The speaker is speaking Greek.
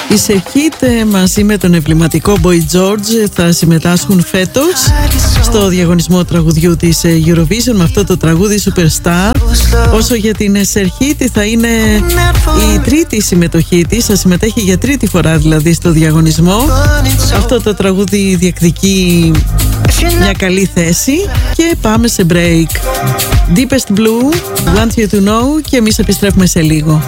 Οι Serhit μαζί με τον εμβληματικό Boy George θα συμμετάσχουν φέτος στο διαγωνισμό τραγουδιού της Eurovision με αυτό το τραγούδι Superstar. Όσο για την Serhit, θα είναι η τρίτη συμμετοχή της, θα συμμετέχει για τρίτη φορά δηλαδή στο διαγωνισμό. Αυτό το τραγούδι διεκδικεί μια καλή θέση και πάμε σε break. Deepest Blue, Want You To Know, και εμείς επιστρέφουμε σε λίγο.